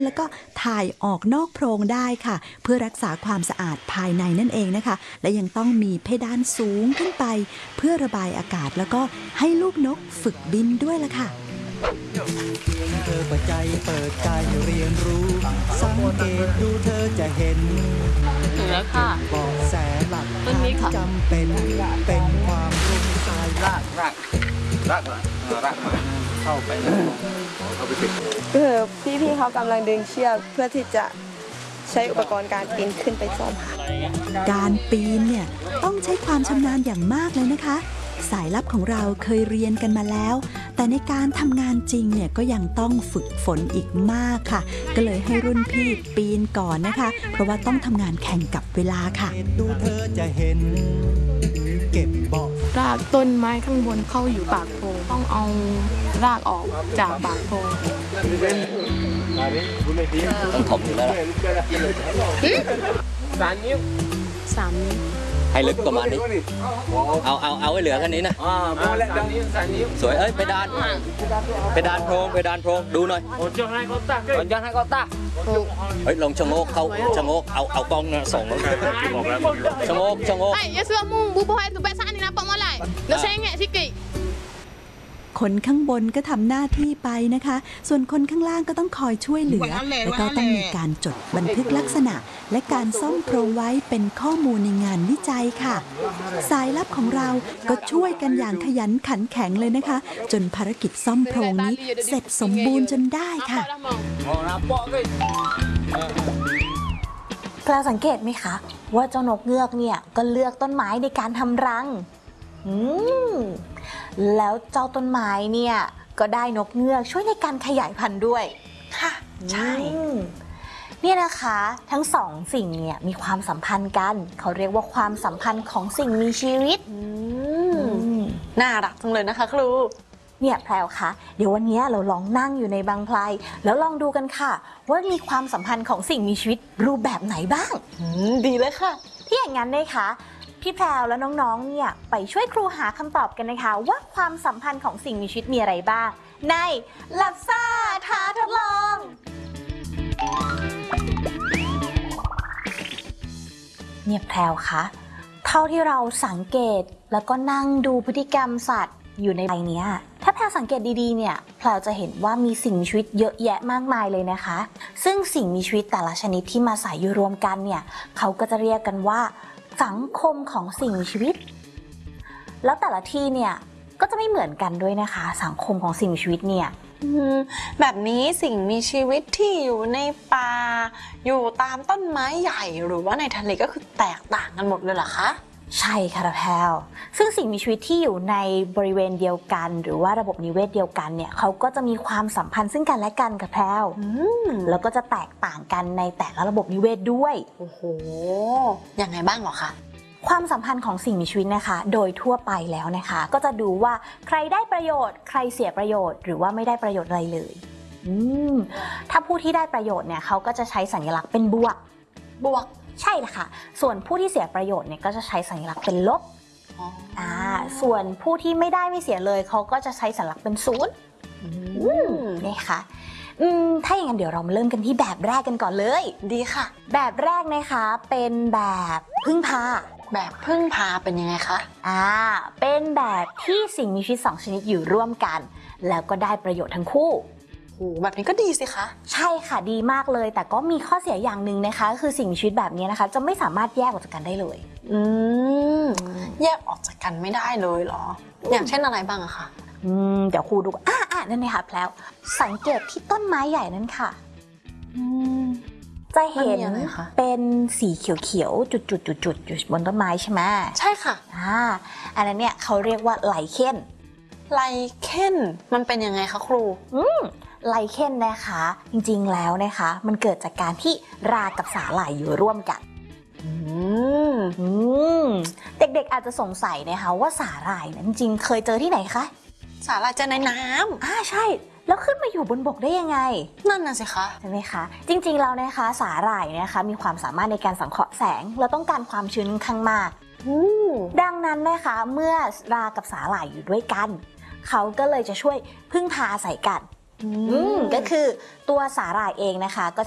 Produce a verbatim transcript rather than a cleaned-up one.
แล้วก็ถ่ายออกนอกโพรงได้ค่ะเพื่อรักษาความสะอาดภายในนั่นเองนะคะและยังต้องมีเพดานสูงขึ้นไปเพื่อระบายอากาศแล้วก็ให้ลูกนกฝึกบินด้วยล่ะค่ะเธอเปิดใจเปิดใจเรียนรู้สังเกตดูเธอจะเห็นถึงแล้วค่ะเบาะแสหลักฐานจำเป็นเป็นความรู้สายรากรากรากรากมาเข้าไปเข้าไปติดคือพี่ๆเขากำลังดึงเชือกเพื่อที่จะใช้อุปกรณ์การปีนขึ้นไปซ่อมค่ะการปีนเนี่ยต้องใช้ความชำนาญอย่างมากเลยนะคะสายลับของเราเคยเรียนกันมาแล้วแต่ในการทำงานจริงเนี่ยก็ยังต้องฝึกฝนอีกมากค่ะก็เลยให้รุ่นพี่ปีนก่อนนะคะเพราะว่าต้องทำงานแข่งกับเวลาค่ะดูเธอจะเห็นเก็บเบาะรากต้นไม้ข้างบนเข้าอยู่ปากโพรงต้องเอารากออกจากปากโพรงต้องถมอยู่แล้วสามนิ้วสามนิ้วให้ลึกประมาณนี้เอาเอาเอาไว้เหลือแค่นี้นะสวยเอ้ยไปดานไปดานโพรงไปดานโพรงดูหน่อยย้อนให้เขาตาย้อนให้เขาตาเฮ้ยลงชะโงกเขาชะโงกเอาเอากล้องเนี่ยส่งชะโงกชะโงกไอ้ยาเสื้อมุ่งบูบอยตุเปซ่านี่นะปอมอไหลแล้วใช้แง่ที่กี่คนข้างบนก็ทำหน้าที่ไปนะคะส่วนคนข้างล่างก็ต้องคอยช่วยเหลือแล้วก็ต้องมีการจดบันทึกลักษณะและการซ่อมโพรงไว้เป็นข้อมูลในงานวิจัยค่ะสายลับของเราก็ช่วยกันอย่างขยันขันแข็งเลยนะคะจนภารกิจซ่อมโพรงนี้เสร็จสมบูรณ์จนได้ค่ะแปลสังเกตไหมคะว่าเจ้านกเงือกเนี่ยก็เลือกต้นไม้ในการทำรังอืมแล้วเจ้าต้นไม้เนี่ยก็ได้นกเงือกช่วยในการขยายพันธุ์ด้วยค่ะใช่เนี่ยนะคะทั้งสองสิ่งเนี่ยมีความสัมพันธ์กันเขาเรียกว่าความสัมพันธ์ของสิ่งมีชีวิตน่ารักจังเลยนะคะครูเนี่ยแพรวคะเดี๋ยววันนี้เราลองนั่งอยู่ในบางไพรแล้วลองดูกันค่ะว่ามีความสัมพันธ์ของสิ่งมีชีวิตรูปแบบไหนบ้างดีเลยค่ะที่อย่างนั้นนะคะพี่แพรวและน้องๆเนี่ยไปช่วยครูหาคำตอบกันนะคะว่าความสัมพันธ์ของสิ่งมีชีวิตมีอะไรบ้างในลับซ่าท้าทดลองเนี่ยแพรวคะเท่าที่เราสังเกตแล้วก็นั่งดูพฤติกรรมสัตว์อยู่ในใบนี้ถ้าแพรสังเกตดีๆเนี่ยแพรจะเห็นว่ามีสิ่งมีชีวิตเยอะแยะมากมายเลยนะคะซึ่งสิ่งมีชีวิตแต่ละชนิดที่มาใส่อยู่รวมกันเนี่ยเขาก็จะเรียกกันว่าสังคมของสิ่งมีชีวิตแล้วแต่ละที่เนี่ยก็จะไม่เหมือนกันด้วยนะคะสังคมของสิ่งมีชีวิตเนี่ยแบบนี้สิ่งมีชีวิตที่อยู่ในป่าอยู่ตามต้นไม้ใหญ่หรือว่าในทะเลก็คือแตกต่างกันหมดเลยเหรอคะใช่ค่ะแพรวซึ่งสิ่งมีชีวิตที่อยู่ในบริเวณเดียวกันหรือว่าระบบนิเวศเดียวกันเนี่ยเขาก็จะมีความสัมพันธ์ซึ่งกันและกันค่ะแพรวแล้วก็จะแตกต่างกันในแต่ละระบบนิเวศด้วยโอ้โหยังไงบ้างหรอคะความสัมพันธ์ของสิ่งมีชีวิตนะคะโดยทั่วไปแล้วนะคะก็จะดูว่าใครได้ประโยชน์ใครเสียประโยชน์หรือว่าไม่ได้ประโยชน์อะไรเลยอืมถ้าผู้ที่ได้ประโยชน์เนี่ยเขาก็จะใช้สัญลักษณ์เป็นบวกบวกใช่ค่ะส่วนผู้ที่เสียประโยชน์เนี่ยก็จะใช้สัญลักษณ์เป็นลบอ่าส่วนผู้ที่ไม่ได้ไม่เสียเลยเขาก็จะใช้สัญลักษณ์เป็นศูนย์นี่ค่ะอืมถ้าอย่างนั้นเดี๋ยวเรามาเริ่มกันที่แบบแรกกันก่อนเลยดีค่ะแบบแรกนะคะเป็นแบบพึ่งพาแบบพึ่งพาเป็นยังไงคะอ่าเป็นแบบที่สิ่งมีชีวิตสองชนิดอยู่ร่วมกันแล้วก็ได้ประโยชน์ทั้งคู่แบบนี้ก็ดีสิคะใช่ค่ะดีมากเลยแต่ก็มีข้อเสียอย่างหนึ่งนะคะคือสิ่งมีชีวิตแบบนี้นะคะจะไม่สามารถแยกออกจากกันได้เลยอืมแยกออกจากกันไม่ได้เลยเหรออย่างเช่นอะไรบ้างอะคะอืมเดี๋ยวครูดูอ่าอ่านั่นเลยค่ะแล้วสังเกตที่ต้นไม้ใหญ่นั่นค่ะอืมจะเห็นเป็นสีเขียวๆจุดๆๆๆอยู่บนต้นไม้ใช่ไหมใช่ค่ะอ่าอันนั้นเนี่ยเขาเรียกว่าไลเคนไลเคนมันเป็นยังไงคะครูอืมไลเคนนะคะจริงๆแล้วนะคะมันเกิดจากการที่รากับสาหร่ายอยู่ร่วมกันอืมอืมเด็กๆอาจจะสงสัยนะคะว่าสาหร่ายนั้นจริงๆเคยเจอที่ไหนคะสาหร่ายเจอในน้ำอ่าใช่แล้วขึ้นมาอยู่บนบกได้ยังไงนั่นน่ะสิคะใช่ไหมคะจริงๆแล้วนะคะสาหร่ายนะคะมีความสามารถในการสังเคราะห์แสงและต้องการความชื้นค่อนข้างมากดังนั้นนะคะเมื่อรากับสาหร่ายอยู่ด้วยกันเขาก็เลยจะช่วยพึ่งพาอาศัยกันอืมก็คือตัวสาหร่ายเองนะคะก็